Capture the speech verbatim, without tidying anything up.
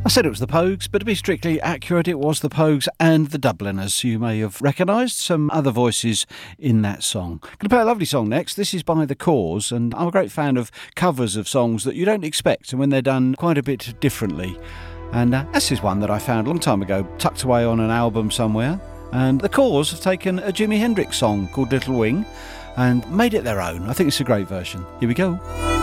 I said it was the Pogues, but to be strictly accurate, it was the Pogues and the Dubliners. You may have recognised some other voices in that song. Going to play a lovely song next. This is by The Cause, and I'm a great fan of covers of songs that you don't expect, and when they're done quite a bit differently. And uh, this is one that I found a long time ago, tucked away on an album somewhere. And The Cause have taken a Jimi Hendrix song called Little Wing and made it their own. I think it's a great version. Here we go.